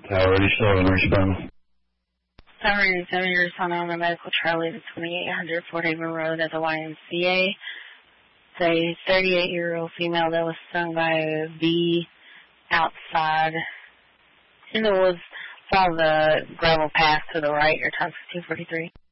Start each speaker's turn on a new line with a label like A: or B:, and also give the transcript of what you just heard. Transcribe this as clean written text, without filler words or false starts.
A: Tower 87, respond.
B: Tower 87, you're responding on a medical Charlie to 2800 Fort Haven Road at the YMCA. It's a 38-year-old female that was stung by a bee outside in the woods. Follow the gravel path to the right. Your time's 15:43.